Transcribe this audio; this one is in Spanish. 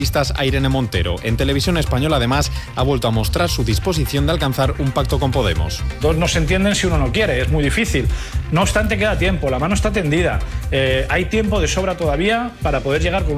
A Irene Montero. En Televisión Española, además, ha vuelto a mostrar su disposición de alcanzar un pacto con Podemos. Dos no se entienden si uno no quiere, es muy difícil. No obstante, queda tiempo, la mano está tendida. Hay tiempo de sobra todavía para poder llegar con